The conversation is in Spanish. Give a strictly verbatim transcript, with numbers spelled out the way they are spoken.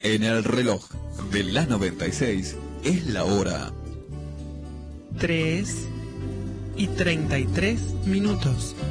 En el reloj de la noventa y seis es la hora. tres y treinta y tres minutos.